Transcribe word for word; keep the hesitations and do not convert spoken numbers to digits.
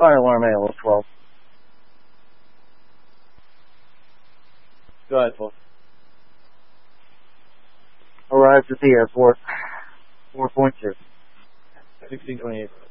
Fire alarm A L O twelve. Go ahead, Paul. Arrived at the airport. four point two. sixteen twenty-eight.